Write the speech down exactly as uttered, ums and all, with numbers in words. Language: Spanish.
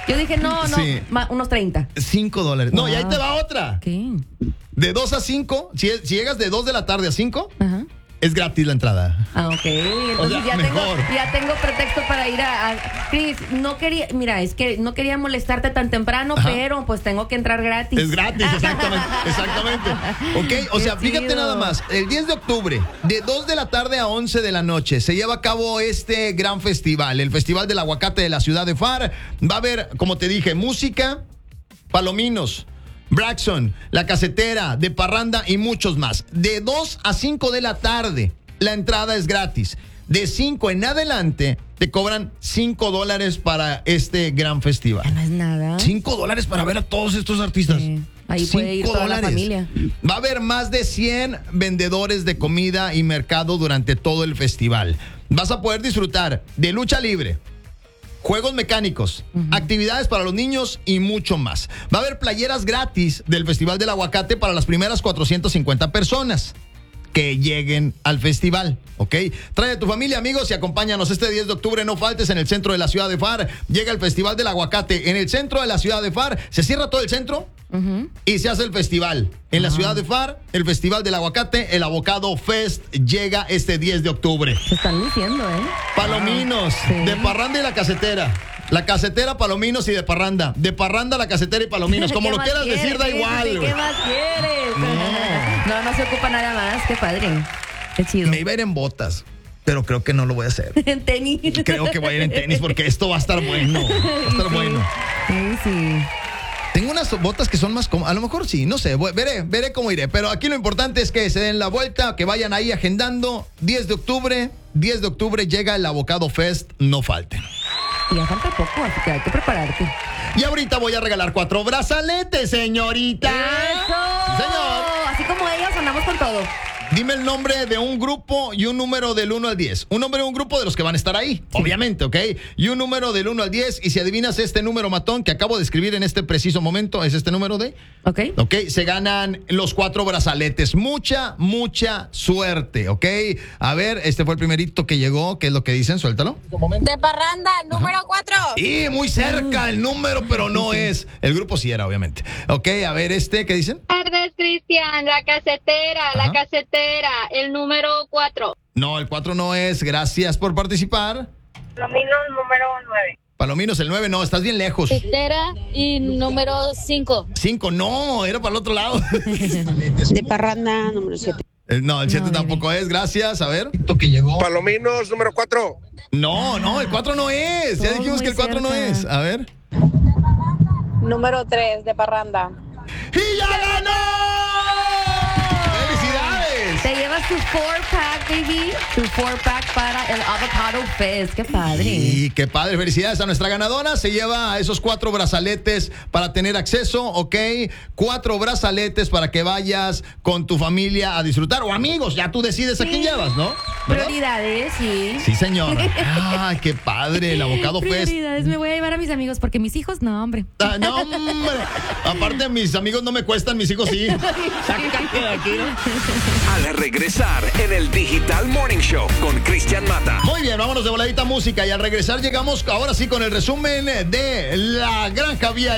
Yo dije, no, no, Sí. ma- unos treinta. cinco dólares. No, Wow. y ahí te va otra. ¿Qué? De dos a cinco, si, si llegas de dos de la tarde a cinco, Ajá. es gratis la entrada. Ah, ok. Entonces O sea, ya, tengo, mejor. ya tengo pretexto para ir a, a- Chris, no quería, mira, es que no quería molestarte tan temprano, Ajá. pero pues tengo que entrar gratis. Es gratis, exactamente, exactamente. Ok, o Qué sea, fíjate chido. nada más. El diez de octubre, de dos de la tarde a once de la noche, se lleva a cabo este gran festival, el Festival del Aguacate de la ciudad de Far. Va a haber, como te dije, música, palominos, Braxton, La Casetera, De Parranda y muchos más. De dos a cinco de la tarde, la entrada es gratis. De cinco en adelante, te cobran cinco dólares para este gran festival. No es nada. cinco dólares para ver a todos estos artistas. Sí. Ahí puede ir Cinco toda la dólares. familia. Va a haber más de cien vendedores de comida y mercado durante todo el festival. Vas a poder disfrutar de lucha libre, juegos mecánicos, actividades para los niños y mucho más. Va a haber playeras gratis del Festival del Aguacate para las primeras cuatrocientas cincuenta personas que lleguen al festival, ¿ok? Trae a tu familia, amigos, y acompáñanos este diez de octubre. No faltes en el centro de la ciudad de Far. Llega el Festival del Aguacate en el centro de la ciudad de Far. Se cierra todo el centro y se hace el festival. En la ciudad de Far, el Festival del Aguacate, el Avocado Fest, llega este diez de octubre. Se están luciendo, ¿eh? Palominos, Sí. De Parranda y La Casetera. La Casetera, Palominos y De Parranda. De Parranda, La Casetera y Palominos. Como ¿Qué lo más quieras quieres? decir, da Sí, igual, sí, güey. ¿qué más quieres? No. no, se ocupa nada más. Qué padre. Qué chido. Me iba a ir en botas, pero creo que no lo voy a hacer. En tenis. Creo que voy a ir en tenis porque esto va a estar bueno. Va a estar Sí. bueno. Sí, sí. Tengo unas botas que son más cómodas. A lo mejor sí, no sé. voy- Veré, veré cómo iré. Pero aquí lo importante es que se den la vuelta, que vayan ahí agendando. diez de octubre. diez de octubre llega el Avocado Fest. No falten. Y ya falta poco, así que hay que prepararte. Y ahorita voy a regalar cuatro brazaletes, señorita. ¡Eso! Sí, señor. Así como ellos, andamos con todo. Dime el nombre de un grupo y un número del uno al diez. Un nombre de un grupo de los que van a estar ahí, obviamente, ¿ok? Y un número del uno al diez. Y si adivinas este número matón que acabo de escribir en este preciso momento, es este número de... ¿Ok? Ok, se ganan los cuatro brazaletes. Mucha, mucha suerte, ¿ok? A ver, este fue el primerito que llegó. ¿Qué es lo que dicen? Suéltalo. De Parranda, número cuatro. Y muy cerca el número, pero no es. El grupo sí era, obviamente. Ok, a ver, este, ¿qué dicen? Buenas tardes, Cristian. La casetera, Ajá. la casetera, el número cuatro. No, el cuatro no es. Gracias por participar. Palomino, número nueve. Palominos, el nueve no, estás bien lejos. Casetera y número cinco. cinco, no, era para el otro lado. De Parranda, número siete. Eh, No, el siete No, tampoco es, gracias. A ver. Palominos, número cuatro. No, no, el cuatro no es. Ya Todos dijimos muy que el cuatro no cerca. es. A ver. Número tres, de Parranda. ¡Y ya ganó! ¡Felicidades! Te llevas tu four pack, baby. Tu four pack para el Avocado Fest. Qué padre. Y qué padre, felicidades a nuestra ganadora. Se lleva a esos cuatro brazaletes para tener acceso, ¿ok? Cuatro brazaletes para que vayas con tu familia a disfrutar. O amigos, ya tú decides a quién llevas, ¿no? ¿Verdad? Prioridades, sí. Sí, señor. ¡Ay, qué padre! El Avocado Fest. Prioridades. Me voy a llevar a mis amigos porque mis hijos, no, hombre. Ah, no, hombre. Aparte, mis amigos no me cuestan, mis hijos sí. Sácate de aquí, ¿no? Al regresar en el Digital Morning Show con Cristian Mata. Muy bien, vámonos de voladita música y al regresar llegamos ahora sí con el resumen de La Granja V